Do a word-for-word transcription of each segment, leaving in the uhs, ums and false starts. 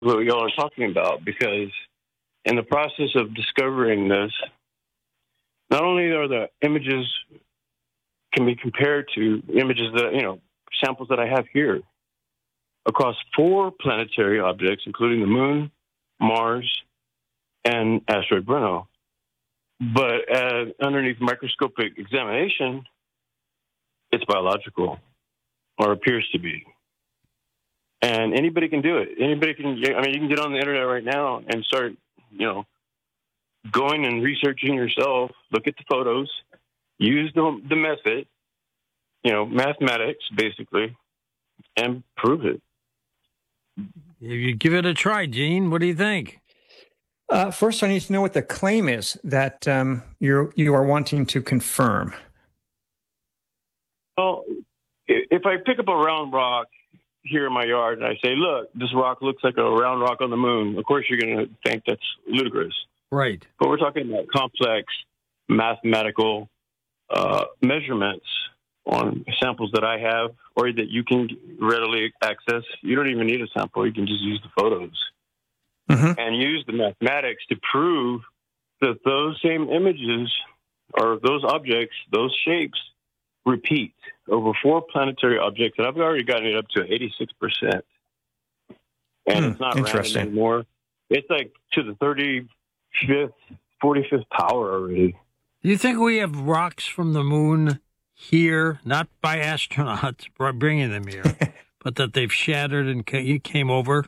what y'all are talking about, because in the process of discovering this, not only are the images can be compared to images that, you know, samples that I have here across four planetary objects, including the moon, Mars, and asteroid Bennu. But uh, underneath microscopic examination, it's biological, or appears to be. And anybody can do it. Anybody can, I mean, you can get on the internet right now and start, you know, going and researching yourself, look at the photos, use the, the method, you know, mathematics, basically, and prove it. You give it a try, Gene. What do you think? Uh, first, I need to know what the claim is that um, you're, you are wanting to confirm. Well, if I pick up a round rock here in my yard and I say, look, this rock looks like a round rock on the moon, of course you're going to think that's ludicrous. Right. But we're talking about complex mathematical uh, measurements on samples that I have or that you can readily access. You don't even need a sample. You can just use the photos mm-hmm. and use the mathematics to prove that those same images or those objects, those shapes, repeat over four planetary objects. And I've already gotten it up to eighty-six percent. And hmm, it's not random anymore. It's like to the thirty-fifth, forty-fifth power already. Do you think we have rocks from the moon here, not by astronauts bringing them here, but that they've shattered and came over?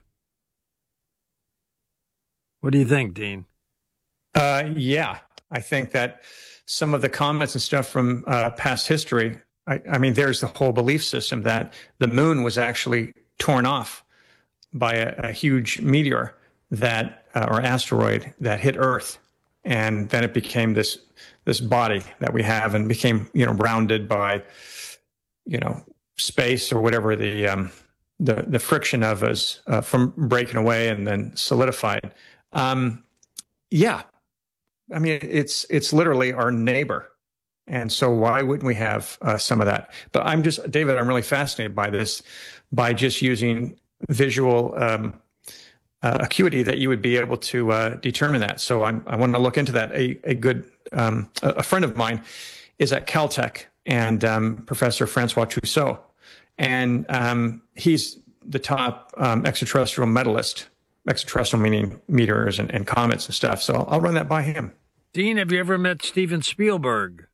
What do you think, Dean? Uh, yeah, I think that some of the comments and stuff from uh, past history, I, I mean, there's the whole belief system that the moon was actually torn off by a, a huge meteor that uh, or asteroid that hit Earth, and then it became this this body that we have, and became, you know, rounded by, you know, space or whatever the um, the the friction of us uh, from breaking away and then solidified. Um, yeah, I mean, it's it's literally our neighbor, and so why wouldn't we have uh, some of that? But I'm just, David, I'm really fascinated by this, by just using visual um, uh, acuity that you would be able to uh, determine that. So I'm, I want to look into that. A, a good um, a friend of mine is at Caltech, and um, Professor Francois Trousseau, and um, he's the top um, extraterrestrial medalist. Extraterrestrial meaning meteors and, and comets and stuff. So I'll, I'll run that by him. Dean, have you ever met Steven Spielberg?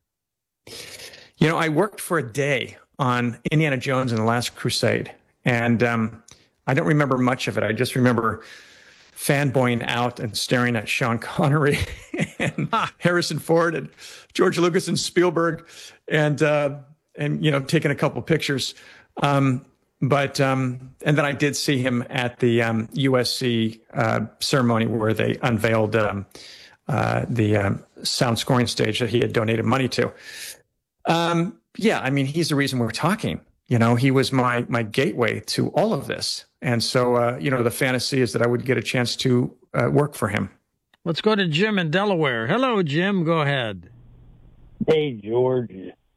You know, I worked for a day on Indiana Jones and the Last Crusade, and um, I don't remember much of it. I just remember fanboying out and staring at Sean Connery and ah. Harrison Ford and George Lucas and Spielberg, and uh, and you know, taking a couple pictures. Um, But, um, and then I did see him at the um, U S C uh, ceremony where they unveiled um, uh, the um, sound scoring stage that he had donated money to. Um, yeah, I mean, he's the reason we're talking. You know, he was my my gateway to all of this. And so, uh, you know, the fantasy is that I would get a chance to uh, work for him. Let's go to Jim in Delaware. Hello, Jim. Go ahead. Hey, George.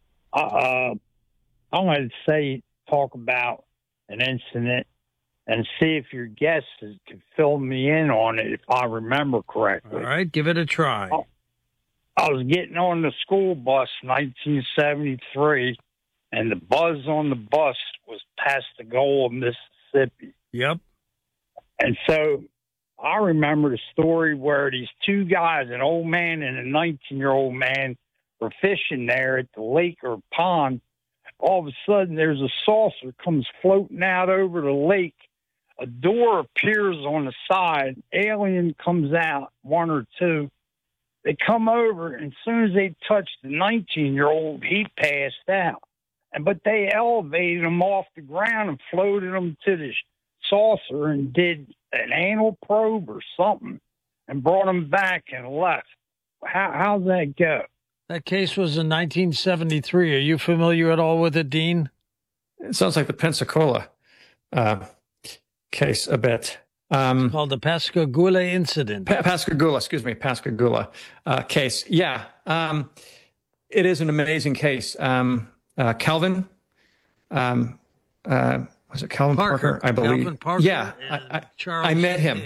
Uh, I wanted to say, talk about an incident and see if your guests could fill me in on it if I remember correctly. All right, give it a try. I was getting on the school bus in nineteen seventy-three, and the buzz on the bus was past the goal of Mississippi. Yep. And so I remember the story where these two guys, an old man and a nineteen-year-old man, were fishing there at the lake or pond. All of a sudden, there's a saucer comes floating out over the lake. A door appears on the side. Alien comes out, one or two. They come over, and as soon as they touch the nineteen-year-old, he passed out. And but they elevated him off the ground and floated him to the saucer and did an anal probe or something and brought him back and left. How, how'd that go? That case was in nineteen seventy-three. Are you familiar at all with it, Dean? It sounds like the Pensacola uh, case a bit. Um, it's called the Pascagoula incident. Pa- Pascagoula, excuse me, Pascagoula uh, case. Yeah, um, it is an amazing case. Um, uh, Calvin, um, uh, Was it Calvin Parker? Parker. I believe. Calvin Parker yeah, and I, I, Charles I met him.